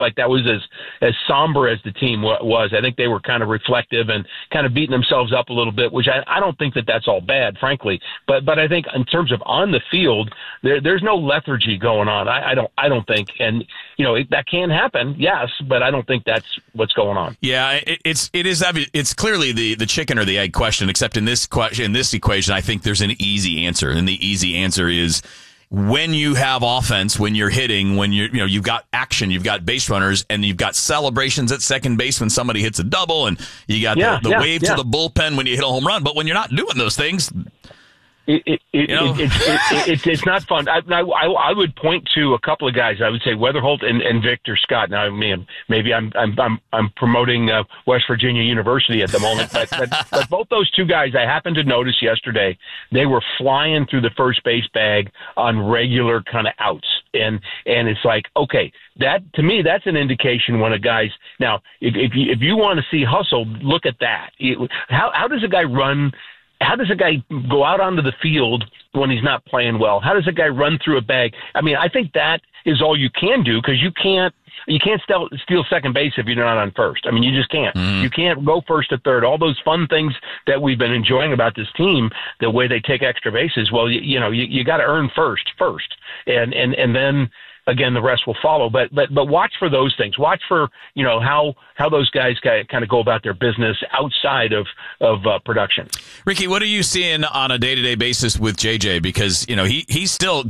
like that was as somber as the team was. I think they were kind of reflective and kind of beating themselves up a little bit, which I don't think that's all bad, frankly. But I think in terms of on the field, there's no lethargy going on. I don't think, and that can happen, yes, but I don't think that's what's going on. Yeah, it's clearly the chicken or the egg question. Except in this equation, I think there's an easy answer, and the easy answer is when you have offense, when you're hitting, when you've got action, you've got base runners, and you've got celebrations at second base when somebody hits a double, and you got the wave to the bullpen when you hit a home run. But when you're not doing those things, it's not fun. I would point to a couple of guys. I would say Weatherholt and Victor Scott. Now, maybe I'm promoting West Virginia University at the moment, but both those two guys, I happened to notice yesterday, they were flying through the first base bag on regular kind of outs, and it's like, okay, that to me, that's an indication when a guy's now. If you want to see hustle, look at that. How does a guy run? How does a guy go out onto the field when he's not playing well? How does a guy run through a bag? I mean, I think that is all you can do, because you can't steal second base if you're not on first. I mean, you just can't. Mm-hmm. You can't go first to third. All those fun things that we've been enjoying about this team, the way they take extra bases. Well, you got to earn first, and then. Again, the rest will follow, but watch for those things. Watch for how those guys kind of go about their business outside of production. Ricky, what are you seeing on a day-to-day basis with JJ? Because he's still.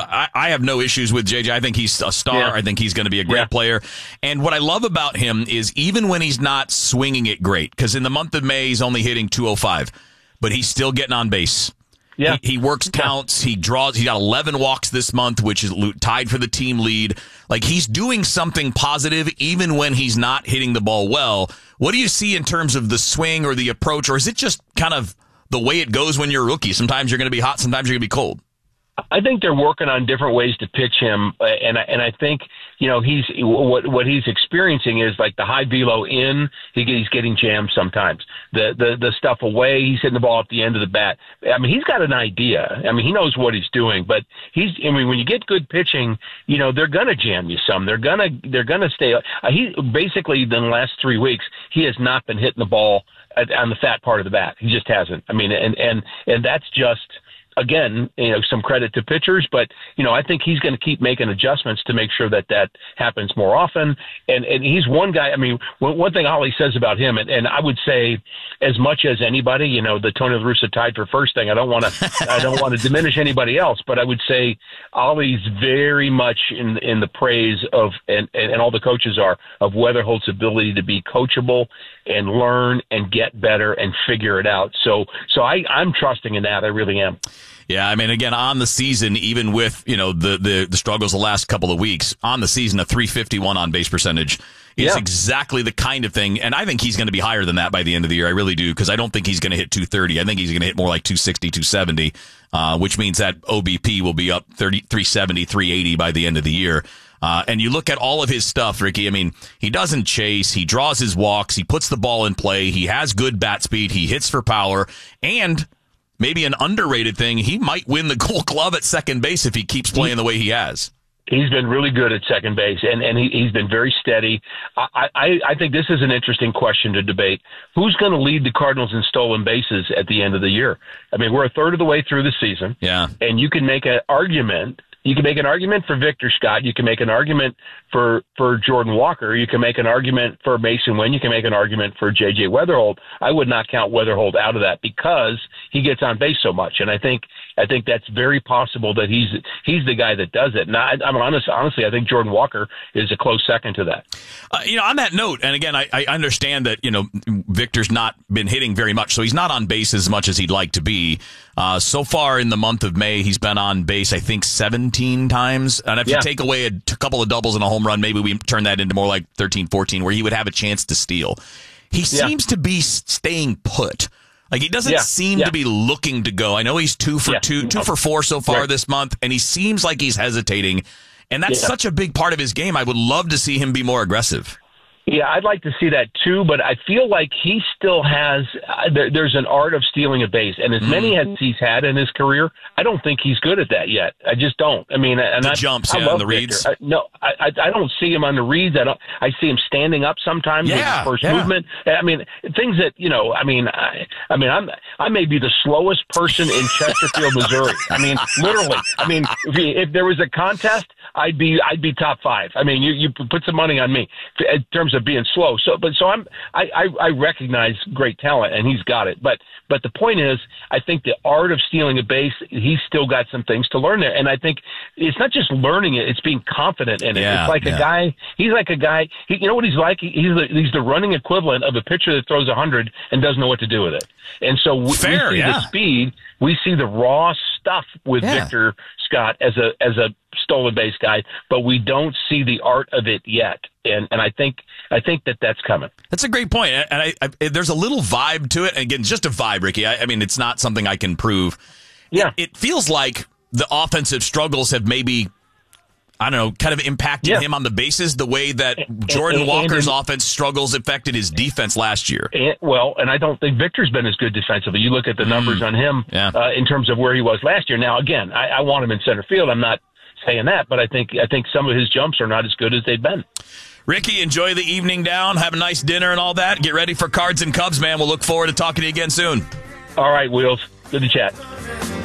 I have no issues with JJ. I think he's a star. Yeah. I think he's going to be a great player. And what I love about him is even when he's not swinging it great, because in the month of May he's only hitting 205, but he's still getting on base. Yeah. He works counts. He draws. He got 11 walks this month, which is tied for the team lead. Like, he's doing something positive even when he's not hitting the ball well. What do you see in terms of the swing or the approach, or is it just kind of the way it goes when you're a rookie? Sometimes you're going to be hot, sometimes you're going to be cold. I think they're working on different ways to pitch him, and I think he's what he's experiencing is like the high velo in. He's getting jammed sometimes. The stuff away, he's hitting the ball at the end of the bat. I mean, he's got an idea. I mean, he knows what he's doing. But when you get good pitching, they're gonna jam you some. They're gonna stay. He basically in the last 3 weeks he has not been hitting the ball on the fat part of the bat. He just hasn't. I mean, and that's just. Again, some credit to pitchers, but, I think he's going to keep making adjustments to make sure that happens more often. And he's one guy. I mean, one thing Ollie says about him, and I would say as much as anybody, the Tony La Russa tied for first thing. I don't want to diminish anybody else, but I would say Ollie's very much in the praise of, and all the coaches are, of Weatherholt's ability to be coachable and learn and get better and figure it out. So I'm trusting in that. I really am. Yeah, I mean, again, on the season, even with, the struggles the last couple of weeks, on the season, a 351 on base percentage is exactly the kind of thing. And I think he's going to be higher than that by the end of the year. I really do, because I don't think he's going to hit 230. I think he's going to hit more like 260, 270, which means that OBP will be up 370, 380 by the end of the year. And you look at all of his stuff, Ricky, I mean, he doesn't chase, he draws his walks, he puts the ball in play, he has good bat speed, he hits for power, and maybe an underrated thing, he might win the Gold Glove at second base if he keeps playing the way he has. He's been really good at second base, and he's been very steady. I think this is an interesting question to debate. Who's going to lead the Cardinals in stolen bases at the end of the year? I mean, we're a third of the way through the season, and you can make an argument. You can make an argument for Victor Scott. You can make an argument for Jordan Walker. You can make an argument for Mason Wynn. You can make an argument for J.J. Weatherholt. I would not count Weatherholt out of that because he gets on base so much, and I think that's very possible that he's the guy that does it. And I'm honestly, I think Jordan Walker is a close second to that. On that note, and again, I understand that Victor's not been hitting very much, so he's not on base as much as he'd like to be. So far in the month of May, he's been on base, I think, 17 times. And if you take away a couple of doubles and a home run, maybe we turn that into more like 13, 14, where he would have a chance to steal. He seems to be staying put. Like, he doesn't seem to be looking to go. I know he's 2 for 4 so far this month, and he seems like he's hesitating. And that's such a big part of his game. I would love to see him be more aggressive. Yeah, I'd like to see that too, but I feel like he still has there's an art of stealing a base, and as many as he's had in his career, I don't think he's good at that yet. I just don't. I mean, and the jumps, I love on the reads. I don't see him on the reads. I see him standing up sometimes with his first movement. I mean, things that I may be the slowest person in Chesterfield, Missouri. I mean, literally. I mean, if there was a contest, I'd be top 5. I mean, you put some money on me in terms of being slow. I recognize great talent, and he's got it. But the point is, I think the art of stealing a base, he's still got some things to learn there. And I think it's not just learning it; it's being confident in it. It's like a guy. He's like a guy. You know what he's like? He's the running equivalent of a pitcher that throws 100 and doesn't know what to do with it. And so we see the speed. We see the raw stuff with Victor Scott as a stolen base guy, but we don't see the art of it yet. And I think that's coming. That's a great point. And I there's a little vibe to it. And again, just a vibe, Ricky. I mean, it's not something I can prove. Yeah. It feels like the offensive struggles have maybe, I don't know, kind of impacted him on the bases the way that Jordan Walker's offense struggles affected his defense last year. And I don't think Victor's been as good defensively. You look at the numbers on him in terms of where he was last year. Now, again, I want him in center field. I'm not saying that, but I think some of his jumps are not as good as they've been. Ricky, enjoy the evening down. Have a nice dinner and all that. Get ready for Cards and Cubs, man. We'll look forward to talking to you again soon. All right, Wheels. Good to chat.